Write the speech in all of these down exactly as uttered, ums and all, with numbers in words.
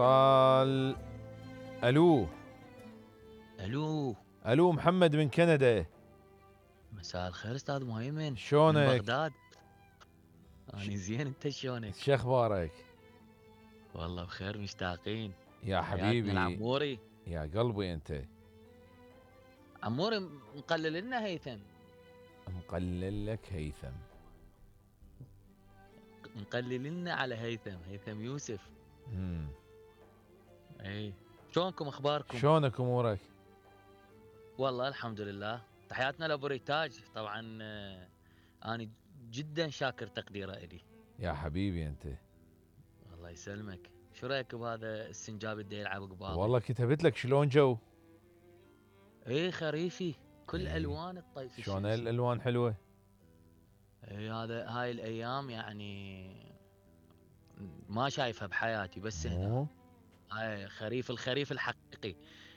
اتصال. الو الو الو محمد من كندا. مساء الخير استاذ مهيمن من شلونك؟ بغداد. اني زين، انت شلونك؟ شو اخبارك؟ والله بخير، مشتاقين. يا حياتنا حبيبي، العموري. يا قلبي انت. عموري مقلل لنا هيثم. مقلل لك هيثم. مقلل لنا على هيثم هيثم يوسف. امم اي، شلونكم اخباركم؟ شلونك امورك؟ والله الحمد لله. تحياتنا لابو ريتاج طبعا. آه، انا جدا شاكر تقديره الي. يا حبيبي انت. الله يسلمك. شو رايك بهذا السنجاب اللي يلعب قبالي؟ والله كتبت لك شلون جو. اي خريفي، كل اي الوان الطيف شلون الشمسي. الالوان حلوه. اي هذا هاي الايام يعني ما شايفها بحياتي بس هنا. مو هاي خريف، الخريف الحقيقي.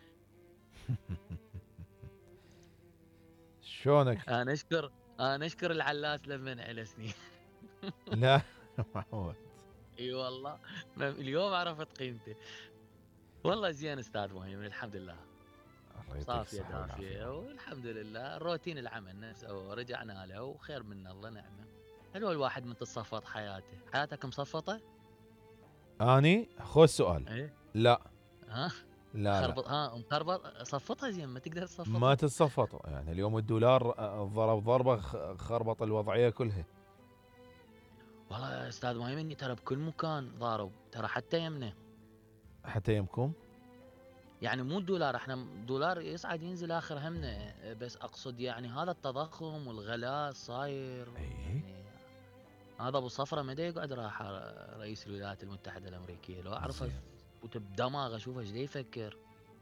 شلونك؟ انا اشكر انا اشكر العلاس لما علسني. لا معود. اي والله، اليوم عرفت قيمته. والله زين استاذ مهيمن، الحمد لله. الله يعطيك صافيه الصحه والعافيه. دافيه والحمد لله. روتين العمل نفسه ورجعنا له وخير من الله نعمه. حلو الواحد من تصفط حياته. حياتك مصفطه؟ اني خذ سؤال. ايه. لا ها. لا لا خربط ها مخربط. صفطها زين، ما تقدر ما تصفطها. تتصفط، يعني اليوم الدولار آه، ضرب ضربه خ- خربط الوضعيه كلها. والله يا استاذ مهيمن ترى بكل مكان ضارب، ترى حتى يمنا. حتى يمكم. يعني مو الدولار، احنا دولار يصعد ينزل اخر همنا، بس اقصد يعني هذا التضخم والغلاء صاير. اي يعني هذا ابو صفره مدى يقعد راح رئيس الولايات المتحده الامريكيه، لو اعرفه زين. فوت بدماغه اشوفه ايش يفكر.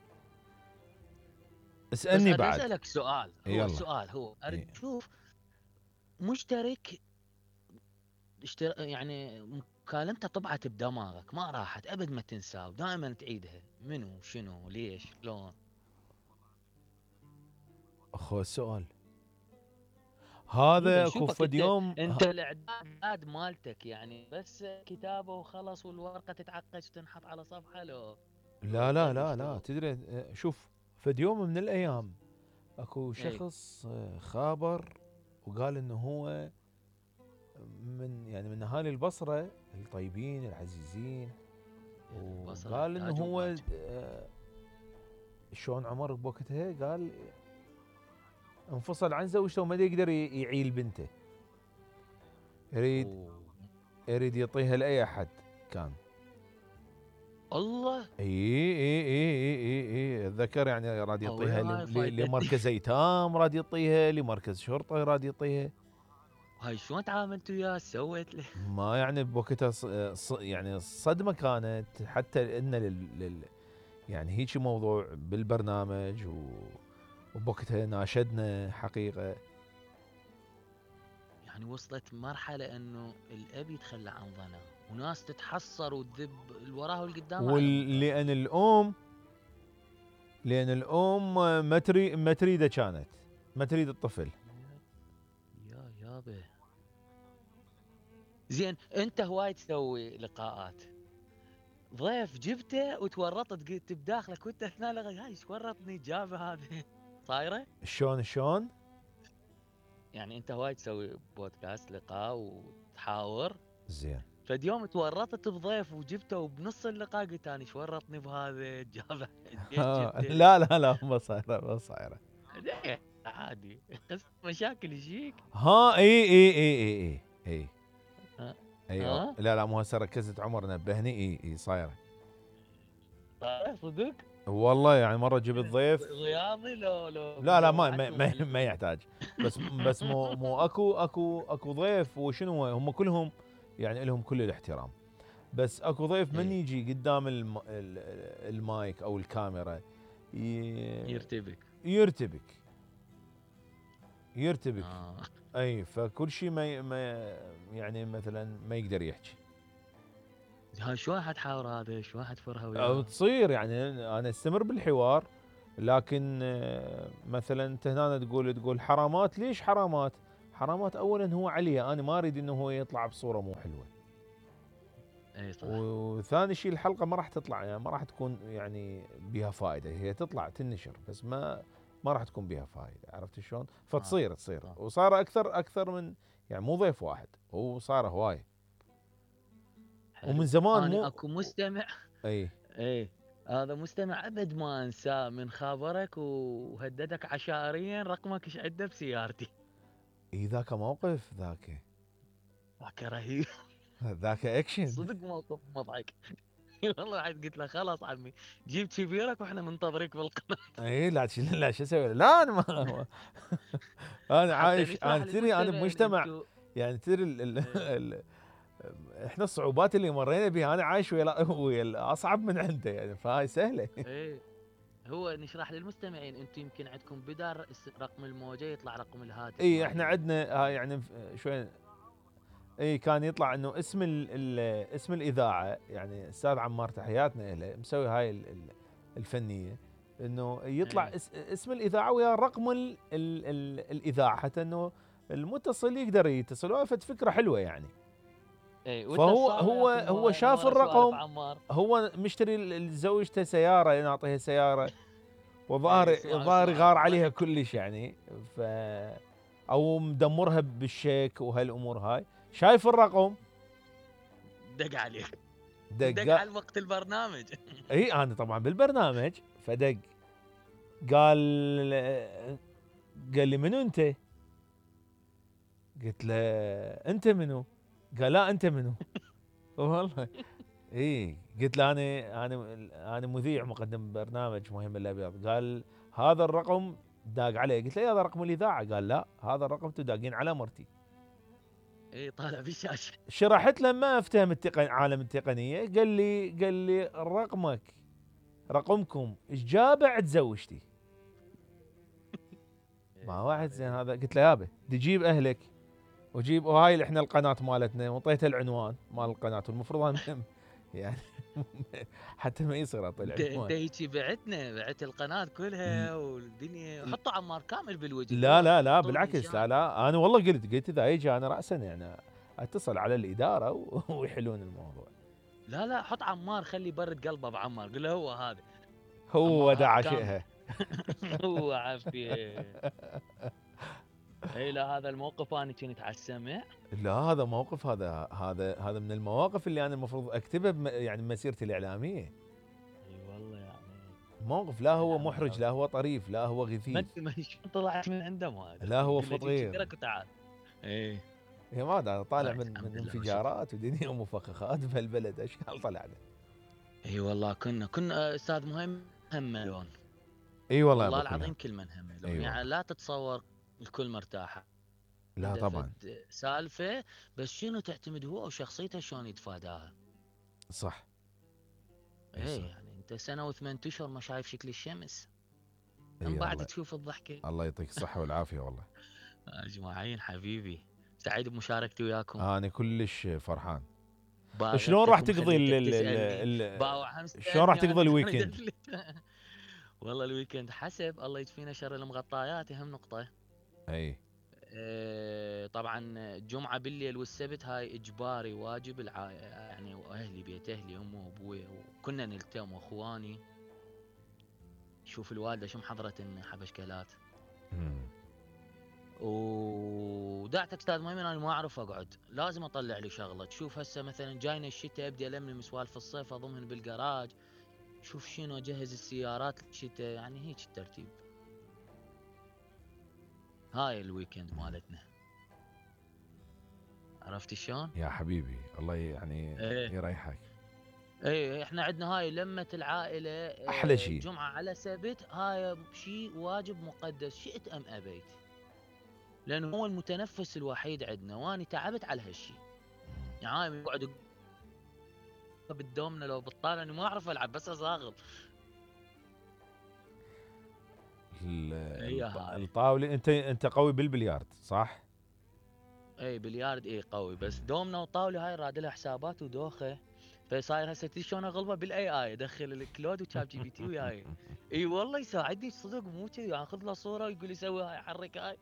بس اسالني اريد بعد. اسالك سؤال، هو يلا. السؤال هو اريد اي اشوف مشترك اشتر... يعني مكالمته طبعت بدماغك ما راحت ابد ما تنساه ودائما تعيدها، منو شنو ليش شلون؟ خذ السؤال. مو دا هذا اكو نشوفك فد انت يوم ه- انت الاعداد مالتك يعني بس كتابه وخلص والورقه تتعقد تنحط على صفحه، لو لو لا لا تغلف لا لا شلون؟ تدري، آه، شوف. فد يوم من الايام اكو اي. شخص آه، خابر وقال انه هو من يعني من اهالي البصره الطيبين العزيزين. البصره وقال انه تاج هو وماج. آه، شلون عمر بوقتها قال انفصل عن زوجته وما يقدر ي- يعيل بنته. يريد اوه. يريد يعطيها لاي احد كان. الله. اي اي اي اي اي اي اتذكر، يعني راد هوي يعطيها هاي ل- ل- فايتتني. لمركز ايتام، راد يعطيها لمركز شرطه، راد يعطيها. هاي شلون تعاملت وياه سويت له؟ ما يعني بوقتها ص- ص- يعني الصدمه كانت حتى ان لل, لل يعني هيك موضوع بالبرنامج و وبوقتها ناشدنا حقيقه. يعني وصلت مرحله انه الاب يتخلى عن ظنه وناس تتحصر وتذب الوراه والقدام على مود. ولان الام لان الام ما تريد ما تريده، كانت ما تريد الطفل. يا يابا. زين انت هواي تسوي لقاءات، ضيف جبته وتورطت قلت بداخلك وانت اثناء لغاية هاي ايش ورطني جابه هذه. صايره. شلون شلون؟ يعني انت هواي تسوي بودكاست لقاء وتحاور، زين. فد يوم تورطت بضيف وجبته وبنص اللقاء قلت انا ايش ورطني بهذا جابه ليش ها جبته. لا لا لا ما صايره ما صايره. ليه؟ عادي قصة مشاكل يجيك. ها اي اي اي اي اي اي ها. اي أو- ها. لا لا مو هسه ركزت عمر نبهني. اي اي صايره. صحيح صدق. والله يعني مره جبت ضيف. رياضي لو لو لا لا لو ما ما, عنده ما, ما معلومات. يحتاج. بس بس مو مو اكو اكو اكو ضيف وشنو هم كلهم يعني لهم كل الاحترام. بس اكو ضيف من ايه. يجي قدام الم ال- المايك او الكاميرا ي- يرتبك. يرتبك يرتبك. اه. اي فكل شيء ما ي- ما يعني مثلا ما يقدر يحكي هاي شو واحد حاور هذا، شو واحد فرها او وياه. تصير. يعني انا استمر بالحوار، لكن آه، مثلا انت هنا تقول تقول حرامات. ليش حرامات؟ حرامات اولا هو عليه، انا ما اريد انه هو يطلع بصوره مو حلوه. اي صح. وثاني شيء الحلقه ما راح تطلع، يعني ما راح تكون يعني بها فائده، هي تطلع تنشر بس ما ما راح تكون بها فائده، عرفت شلون؟ فتصير تصير صح. وصار اكثر اكثر من يعني مو ضيف واحد، هو صار هوايه ومن حلو. زمان اني مو. اكو مستمع. اي ايه. هذا مستمع ابد ما انساه من خابرك وهددك عشائريا رقمك ايش عنده بسيارتي. اي ذاك موقف، ذاك ذاك رهيب. ذاك اكشن. صدق موقف مضحك. والله عاد قلت له خلاص عمي جيب كبيرك واحنا منتظرك بالقناه. اي لا تش- لا شو اسوي، لا انا ما انا حتى عايش، نشرح انا تدري انا للمستمعين بمجتمع، انتم. يعني تدري ال... ال... إيه. ال... احنا الصعوبات اللي مرينا بها انا عايش ويا ويا الاصعب من عنده، يعني فهاي سهله. ايه. هو نشرح للمستمعين انتم يمكن عندكم بدال رأس- رقم الموجه يطلع رقم الهاتف اي مال احنا ال- عندنا هاي يعني ف- شوي. اي كان يطلع انه اسم ال... ال... اسم الاذاعه، يعني استاذ عمار تحياتنا له مسوي هاي ال... ال- الفنيه، انه يطلع ايه. اس... اسم الاذاعه ويا رقم ال... ال... ال... الاذاعه حتى انه المتصل يقدر يتصل، وقفت فكره حلوه يعني. ايه فهو واتصال هو وياكل هو من شاف ورا سوالف الرقم، عمار. هو مشتري ل- لزوجته سياره، نعطيها سياره، ايه وظاهر سوالف ظاهر سوالف غار عليها ضحك. كلش يعني. ف او مدمرها بالشيك وهالامور هاي، شايف الرقم دق عليك. دق دق. على وقت البرنامج. اي انا طبعا بالبرنامج فدق، قال قال لي منو انت؟ قلت له انت منو؟ قال لا انت منو؟ والله اي قلت له انا انا انا مذيع مقدم برنامج مهم الابيض. قال هذا الرقم داق عليه. قلت له هذا رقم الاذاعه. قال لا هذا الرقم تداقين على مرتي. ايه طالع بالشاشه. شرحت له ما افتهم التقن عالم التقنيه. قال لي قال لي رقمك رقمكم ايش جابه عند زوجتي؟ ما واحد زين هذا. قلت له يابا تجيب اهلك وجيب، وهاي اللي احنا القناه مالتنا، وانطيته العنوان مال القناه، والمفروض أنا يعني حتى ما يصير اعطي انت انت العنوان. هيجي بعتنا بعت القناه كلها والدنيا حطوا عمار كامل بالوجه لا هو لا لا طول بالعكس، لا انشاء. لا انا والله قلت قلت اذا يجي انا راسا يعني اتصل على الاداره و- ويحلون الموضوع. لا لا حط عمار خلي برد قلبه بعمار قل له هو هذا. هو عمار دا هات كامل. عاشقها. هو عافيه. اي لا هذا الموقف انا كنت على السمع. لا هذا موقف، هذا هذا هذا من المواقف اللي انا المفروض اكتبها بم يعني مسيرتي الاعلاميه. اي والله يعني. موقف لا هو الحمد محرج، لله. لا هو طريف، لا هو ما غثيث، انت ما شلون طلعت من عنده ما ادري لا هو قل له جيب فطير. كبيرك وتعال. ايه. يا ما أدري، طالع طلعت من الحمد من لله وشكرا. انفجارات ودنيا ومفخخات بهالبلد، اشكال طلعنا. اي والله كنا كنا استاذ مهم هملون. اي والله يا والله ابو كلها. العظيم كل من هملون اي يعني والله. لا تتصور الكل مرتاح. لا عنده طبعا. فد سالفه بس شنو تعتمد هو وشخصيته شلون يتفاداها. صح. اي ايه صح. يعني انت سنه وثمان اشهر ما شايف شكل الشمس اي من بعد الله. تشوف الضحكه. الله يعطيك الصحه والعافيه والله. اجمعين حبيبي. سعيد بمشاركتي وياكم. انا كلش فرحان. شلون راح باغتكم تقضي ال خليتك ال تسالني ال باوع هم شلون راح سالني تقضي انا شلون الويكند؟ أدفلت. والله الويكند حسب الله يكفينا شر المغطيات اهم نقطه. اي إيه، طبعا الجمعه بالليل والسبت هاي اجباري واجب الع... يعني واهلي بيت اهلي امي وابوي وكنا نلتم واخواني. شوف الوالده شو محضرت لنا حبشكلات. مم. ودعتك استاذ مؤمن انا ما اعرف اقعد لازم اطلع لي شغله. تشوف هسه مثلا جاينا الشتاء ابدي الملم سوالف الصيف اضمهن بالجراج. شوف شنو اجهز السيارات للشتاء يعني هيك الترتيب. هاي الويكند مالتنا. عرفت شلون؟ يا حبيبي الله يعني ايه. يريحك. ايه احنا عندنا هاي لمة العائلة. إيه، احلى شيء. جمعة على سبت هاي شيء واجب مقدس شئت ام ابيت. لانه هو المتنفس الوحيد عندنا واني تعبت على هالشيء. يعني هاي يقعد بالدومنا لو بطال انا ما اعرف العب بس اصاغل. ال- هي الط- هاي. الطاوله، انت انت قوي بالبلياردو صح؟ اي بليارد اي قوي بس دومنا وطاوله هاي راد لها حسابات ودوخه. فصاير هسه تدري شلون اغلبه بالاي اي ادخل الكلود وشات جي بي تي وياي. اي والله يساعدني صدق مو كذي اخذ له صوره ويقول لي سوي هاي حرك هاي.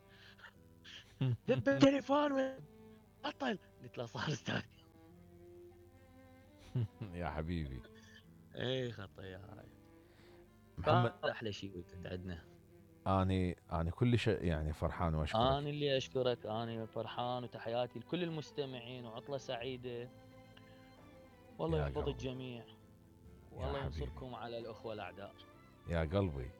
دب التليفون بطل. قلت له صار استاذ. يا حبيبي اي خطيه هاي. محمد. فهذا احلى شيء ويكند عندنا. اني انا كلش يعني فرحان انا واشكرك. اللي اشكرك، انا فرحان، وتحياتي لكل المستمعين، وعطله سعيده. والله يا يحفظ قلبي، الجميع، يا والله حبيبي، ينصركم على الاخوه الاعداء. يا قلبي.